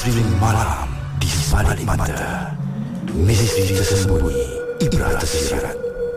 Misteri malam di balik mata. Misteri tersembunyi, ibrah tersirat.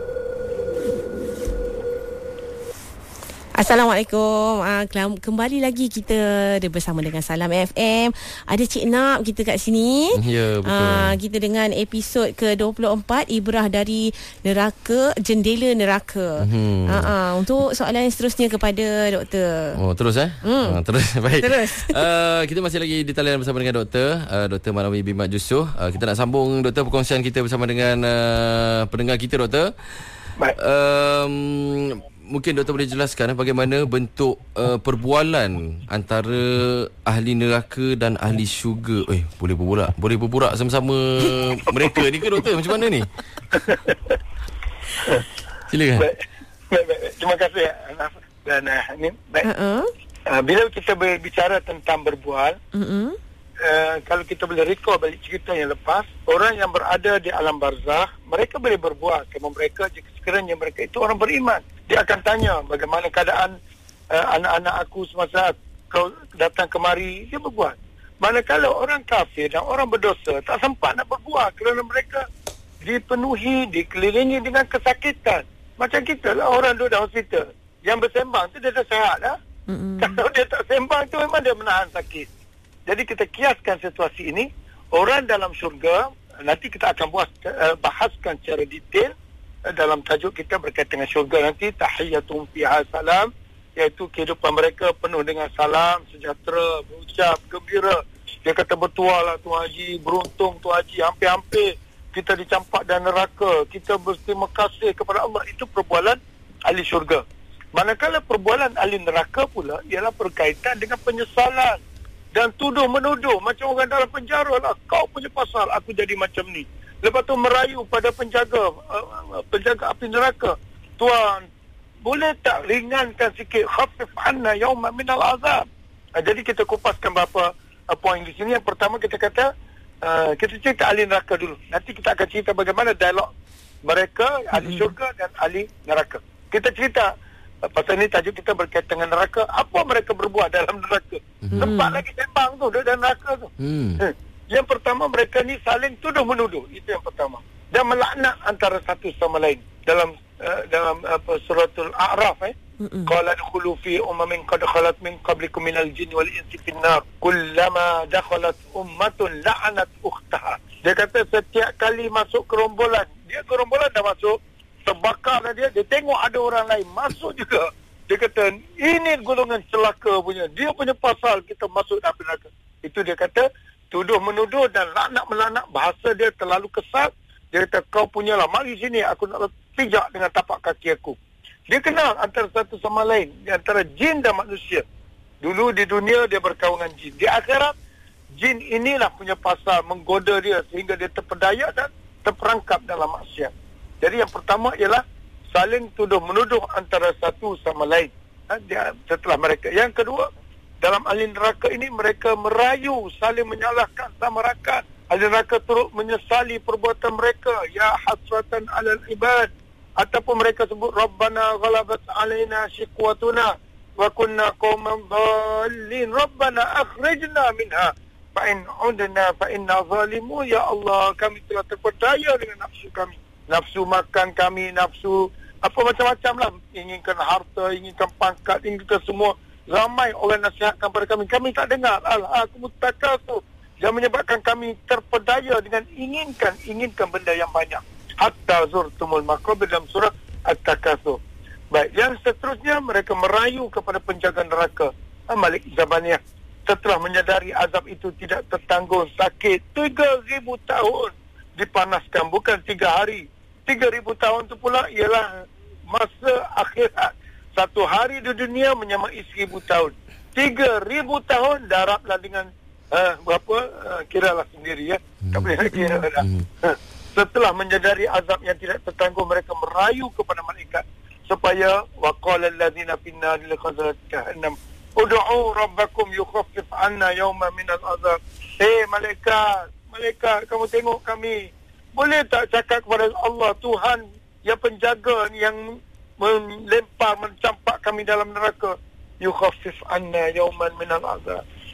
Assalamualaikum. Kembali lagi kita bersama dengan Salam FM. Ada Cik Nap kita kat sini. Ya, betul. Kita dengan episod ke-24, Ibrah dari Neraka, Jendela Neraka. Untuk soalan yang seterusnya kepada doktor. Oh, terus terus. Baik. Terus. Kita masih lagi di talian bersama dengan doktor, Dr. Marami bin Mat Jusuh. Kita nak sambung doktor perkongsian kita bersama dengan pendengar kita, doktor. Baik. Mungkin doktor boleh jelaskan bagaimana bentuk perbualan antara ahli neraka dan ahli syurga. Boleh berburak sama-sama mereka ni ke, doktor? Macam mana ni? Silakan. Baik. Terima kasih, Anaf. Dan ini baik. Bila kita berbicara tentang berbual, kalau kita boleh recall balik cerita yang lepas, orang yang berada di alam barzakh, mereka boleh berbual. Kalau mereka, jika sekiranya mereka itu orang beriman, dia akan tanya bagaimana keadaan anak-anak aku semasa kau datang kemari. Dia berbual. Manakala orang kafir dan orang berdosa tak sempat nak berbual kerana mereka dipenuhi, dikelilingi dengan kesakitan. Macam kita lah, orang duduk dalam hospital. Yang bersembang tu dia dah sihat lah. Kalau dia tak sembang tu memang dia menahan sakit. Jadi kita kiaskan situasi ini, orang dalam syurga, nanti kita akan bahaskan secara detail dalam tajuk kita berkaitan dengan syurga nanti, tahiyatum fiha salam, iaitu kehidupan mereka penuh dengan salam, sejahtera, berucap, gembira. Dia kata bertuah lah Tuan Haji, beruntung Tuan Haji, hampir-hampir kita dicampak dan neraka, kita berterima kasih kepada Allah. Itu perbualan ahli syurga. Manakala perbualan ahli neraka pula ialah berkaitan dengan penyesalan dan tuduh-menuduh, macam orang dalam penjara lah, kau punya pasal aku jadi macam ni. Lepas tu merayu pada penjaga api neraka, Tuan, boleh tak ringankan sikit, khafif anna yawma minal azab. Jadi kita kupaskan beberapa poin di sini. Yang pertama kita kata, kita cerita ahli neraka dulu. Nanti kita akan cerita bagaimana dialog mereka, ahli syurga dan ahli neraka. Kita cerita pasal ni, tajuk kita berkaitan dengan neraka. Apa mereka berbuat dalam neraka? Sempat lagi sembang tu dalam neraka tu. Yang pertama, mereka ni saling tuduh-menuduh. Itu yang pertama. Dan melaknat antara satu sama lain. Dalam suratul A'raf, qala adkhulu fi ummin qad khalat min qablikum minal jinni wal insi fin nar kullama dakhalat ummatun la'anat ukhtaha. Dia kata setiap kali masuk gerombolan, gerombolan dah masuk, terbakar dia tengok ada orang lain masuk juga. Dia kata ini golongan celaka punya, dia punya pasal kita masuk dalam neraka. Itu dia kata tuduh-menuduh dan laknat-melaknat. Bahasa dia terlalu kesat. Dia kata kau punyalah, mari sini aku nak pijak dengan tapak kaki aku. Dia kenal antara satu sama lain, antara jin dan manusia. Dulu di dunia dia berkawan dengan jin. Di akhirat, jin inilah punya pasal menggoda dia sehingga dia terpedaya dan terperangkap dalam maksiat. Jadi yang pertama ialah saling tuduh-menuduh antara satu sama lain. Setelah mereka. Yang kedua, dalam ahli neraka ini mereka merayu, saling menyalahkan sama rakan. Ahli neraka turut menyesali perbuatan mereka. Ya hasratan alal ibad. Ataupun mereka sebut Rabbana ghalabat alaina shiqwatuna wa kunna qauman dhalin. Rabbana akhrijna minha fa in udna fa inna zalimun. Ya Allah, kami telah terpedaya dengan nafsu kami. Nafsu makan kami, nafsu apa macam-macam lah. Inginkan harta, inginkan pangkat, inginkan semua. Ramai orang nasihatkan pada kami, kami tak dengar. Aku mutakasur, yang menyebabkan kami terpedaya dengan inginkan benda yang banyak. Hatta zurtumul maqabir, dalam surah At-Takasur. Baik, yang seterusnya mereka merayu kepada penjaga neraka, Malik Zabaniyah. Setelah menyadari azab itu tidak tertanggung, sakit 3,000 tahun dipanaskan, bukan 3 hari. 3,000 tahun itu pula ialah masa akhirat. 1 hari di dunia menyamai 1,000 tahun. 3,000 tahun darablah dengan berapa? Kiralah sendiri ya. Tak boleh nak kira dah. Setelah menyadari azab yang tidak tertanggung, mereka merayu kepada malaikat supaya waqala allazina finna lil khazrat jahannam ud'u rabbakum yukhaffif 'anna yawma min al-'azab. Malaikat, kamu tengok kami. Boleh tak cakap kepada Allah, Tuhan yang penjaga yang mencampak kami dalam neraka, yukhaffif anna yawman minal azab,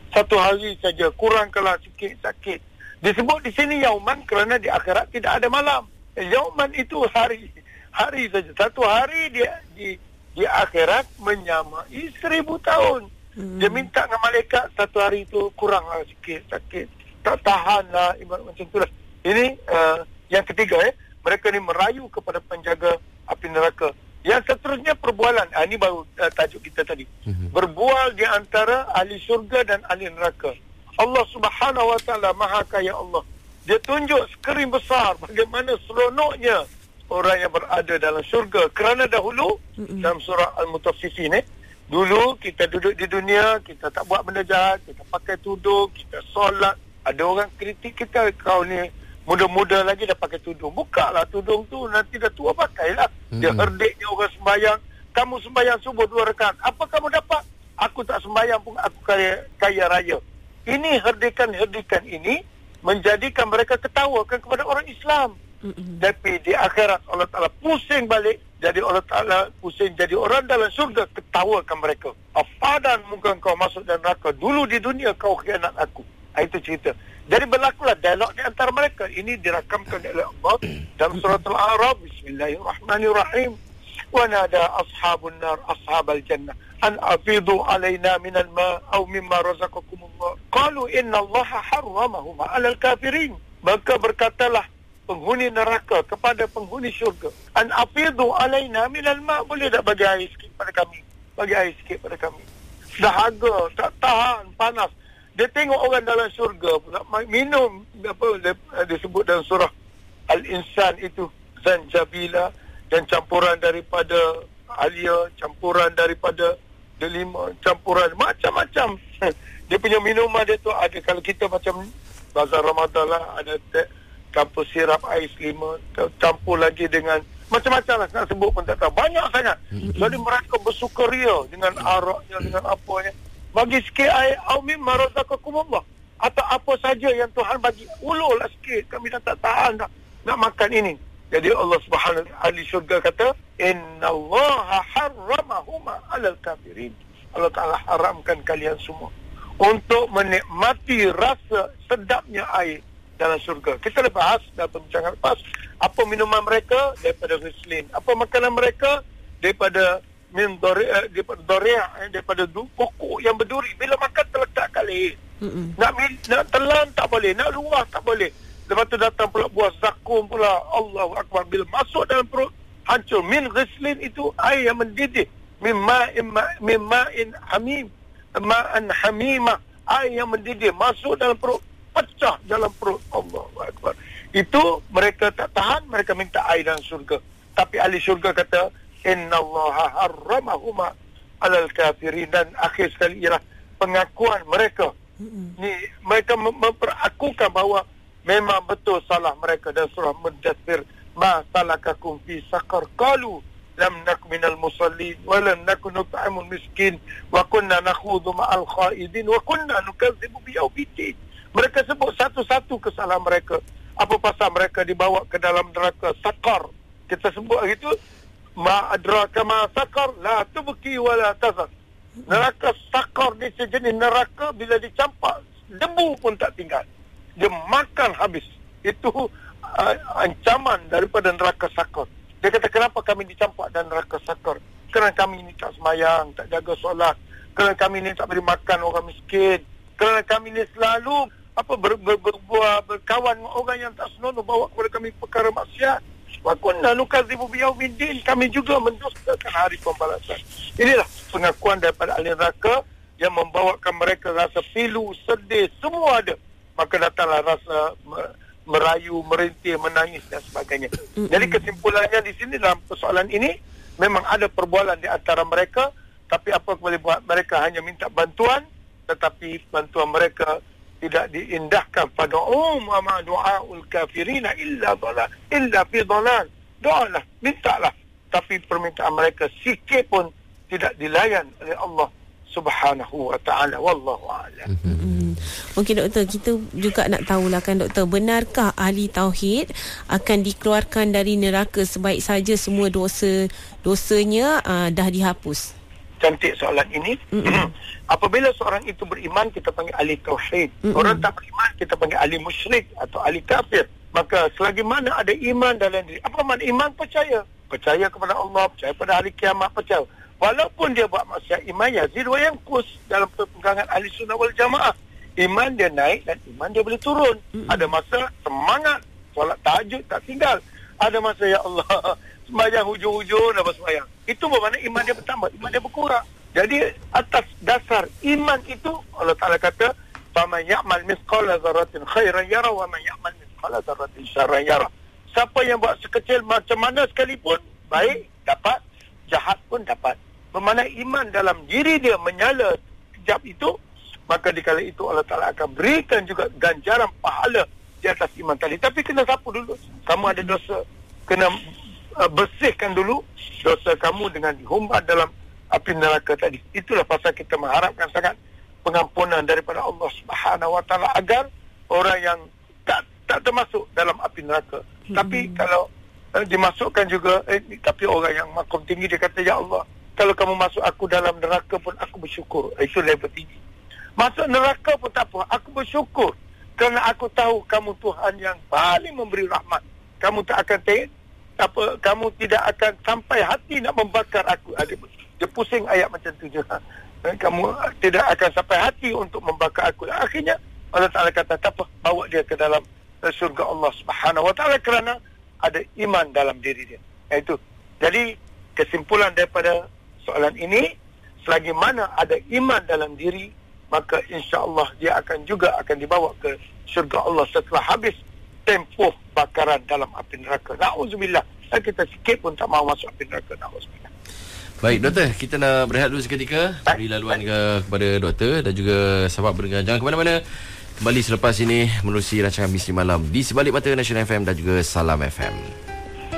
Satu hari saja, kurangkanlah sikit sakit. Disebut di sini yauman kerana di akhirat tidak ada malam. Yauman itu hari saja. Satu hari dia di akhirat menyamai 1000 tahun. Dia minta dengan malaikat satu hari itu kuranglah sikit sakit. Tak tahanlah, ibarat macam itulah. Ini yang ketiga, mereka ni merayu kepada penjaga api neraka. Yang seterusnya perbualan. Ini baru tajuk kita tadi. Berbual di antara ahli syurga dan ahli neraka. Allah Subhanahu Wa Taala Maha Kaya Allah. Dia tunjuk skrin besar bagaimana seronoknya orang yang berada dalam syurga. Kerana dahulu dalam surah Al-Mutaffifin, dulu kita duduk di dunia, kita tak buat benda jahat, kita pakai tudung, kita solat. Ada orang kritik kita, kau ni muda-muda lagi dah pakai tudung. Buka lah tudung tu, nanti dah tua pakailah. Dia herdiknya orang sembahyang. Kamu sembahyang subuh 2 rakaat. Apa kamu dapat? Aku tak sembahyang pun aku kaya raya. Ini herdikan ini menjadikan mereka ketawakan kepada orang Islam. Tapi di akhirat Allah Ta'ala pusing balik. Jadi Allah Ta'ala pusing jadi orang dalam syurga, ketawakan mereka. Apadan muka kau masuk dalam neraka. Dulu di dunia kau khianat aku. Itu cerita. Jadi berlakulah dialog di antara mereka. Ini dirakamkan oleh Allah dalam surah Al-A'raf. Bismillahirrahmanirrahim. Wa nada ashabun nar ashabal jannah an afidu alaina minal ma' aw mimma razaqakumullah. Qalu inna Allaha harramahuma 'alal kafirin. Maka berkatalah penghuni neraka kepada penghuni syurga, an afidu alaina minal ma', boleh tak bagi air sikit pada kami? Bagi air sikit pada kami. Dahaga, tak tahan, panas. Dia tengok orang dalam syurga pula minum apa disebut dalam surah Al-Insan itu, zanjabila, dan campuran daripada alia, campuran daripada delima, campuran macam-macam. Dia punya minuman dia tu ada, kalau kita macam bazar Ramadan lah, ada campur sirap ais lima, campur lagi dengan macam-macam lah, nak sebut pun tak tahu, banyak sangat. Jadi mereka bersukaria dengan araknya, dengan apanya. Bagi sikit air, au mimma razaqakumullah, atau apa saja yang Tuhan bagi, ulurlah sikit, kami dah tak tahan dah nak makan ini. Jadi Allah Subhanahu wa Ta'ala syurga kata, innallaha harramahuma 'alal kafirin. Allah Ta'ala haramkan kalian semua untuk menikmati rasa sedapnya air dalam syurga. Kita dah bahas dalam perbincangan lepas, apa minuman mereka daripada Rislin, apa makanan mereka daripada daripada pokok yang berduri. Bila makan terletak kat leher. Nak telan tak boleh, nak luah tak boleh. Lepas tu datang pula buah zakum pula. Allahu Akbar. Bila masuk dalam perut, hancur. Min ghislin itu air yang mendidih. Min ma'in hamim. Ma'an hamimah. Air yang mendidih. Masuk dalam perut, pecah dalam perut. Allahu Akbar. Itu mereka tak tahan, mereka minta air dalam syurga. Tapi ahli syurga kata, innallaha harramahuma 'alal kafirin. Dan akhir sekali ialah pengakuan mereka. Ni mereka memperakukan bahawa memang betul salah mereka. Dan surah Mudaththir, ma salakakum fi saqar, qalu lam naku minal musallin wa lam naku nut'imul miskin wa kunna nakhudhu ma'al khaidin wa kunna nukadzibu biyaumiddin. Mereka sebut satu-satu kesalahan mereka. Apa pasal mereka dibawa ke dalam neraka saqar. Kita sebut itu, ma adraka ma saqar, la tubki wa la tazar. Neraka saqar ni sejenis neraka, bila dicampak debu pun tak tinggal, dia makan habis. Itu ancaman daripada neraka sakar. Dia kata, kenapa kami dicampak dan neraka sakar? Kerana kami ini tak semayang, tak jaga solat. Kerana kami ini tak beri makan orang miskin. Kerana kami ini selalu berkawan dengan orang yang tak senonoh, bawa kepada kami perkara maksiat. Wa kunna nukadzibu biyaumiddin, kami juga mendustakan hari pembalasan. Inilah pengakuan daripada ahli neraka yang membawakan mereka rasa pilu, sedih, semua ada. Maka datanglah rasa merayu, merintih, menangis dan sebagainya. Jadi kesimpulannya di sini dalam persoalan ini, memang ada perbualan di antara mereka, tapi apa boleh buat, mereka hanya minta bantuan, tetapi bantuan mereka tidak diindahkan. Pada umma du'aul kafirina illa fi dhalal. Doalah, mintalah, tapi permintaan mereka sikit pun tidak dilayan oleh Allah Subhanahu wa ta'ala. Wallahu a'lam. Okey doktor, kita juga nak tahulah kan doktor, benarkah ahli tauhid akan dikeluarkan dari neraka sebaik saja semua dosanya dah dihapus? cantik soalan ini. Apabila seorang itu beriman, kita panggil ahli tauhid. Orang tak beriman, kita panggil ahli musyrik atau ahli kafir. Maka selagi mana ada iman dalam diri. Apa makna iman? Percaya. Percaya kepada Allah, percaya pada hari kiamat, percaya. Walaupun dia buat maksiat, iman yazid wa yanqus dalam pegangan ahli sunnah wal jamaah. Iman dia naik dan iman dia boleh turun. Ada masa semangat, solat tahajud tak tinggal. Ada masa ya Allah, sembahyang hujung-hujung dah bersembahyang. Itu bermakna iman dia bertambah, iman dia berkurang. Jadi atas dasar iman itu Allah Ta'ala kata, faman ya'mal mithqala dzarratin khairan yara wa man ya'mal mithqala dzarratin syarran yara. Siapa yang buat sekecil macam mana sekalipun, baik dapat, jahat pun dapat. Bermakna iman dalam diri dia menyala sekejap itu, maka dikala itu Allah Ta'ala akan berikan juga ganjaran pahala di atas iman tadi. Tapi kena sapu dulu. Kamu ada dosa, kena bersihkan dulu dosa kamu dengan dihumbat dalam api neraka tadi. Itulah pasal kita mengharapkan sangat pengampunan daripada Allah Subhanahu Wa Ta'ala agar orang yang tak termasuk dalam api neraka. Tapi kalau dimasukkan juga, tapi orang yang makom tinggi dia kata, ya Allah, kalau kamu masuk aku dalam neraka pun aku bersyukur. Itu level tinggi. Masuk neraka pun tak apa, aku bersyukur kerana aku tahu kamu Tuhan yang paling memberi rahmat. Kamu tak akan kamu tidak akan sampai hati nak membakar aku. Dia pusing ayat macam tu je. Kamu tidak akan sampai hati untuk membakar aku. Akhirnya Allah Ta'ala kata, tak apa, bawa dia ke dalam surga Allah Subhanahu Wa Ta'ala kerana ada iman dalam diri dia. Itu. Jadi kesimpulan daripada soalan ini, selagi mana ada iman dalam diri, maka insya-Allah dia akan dibawa ke syurga Allah setelah habis tempoh bakaran dalam api neraka. Na'udzubillah. Kita sikit pun tak mahu masuk api neraka. Na'udzubillah. Baik, doktor, kita nak berehat dulu seketika. Beri laluan kepada doktor dan juga sahabat pendengar. Jangan ke mana-mana. Kembali selepas ini menerusi rancangan Misteri Malam di Sebalik Mata Nasional FM dan juga Salam FM.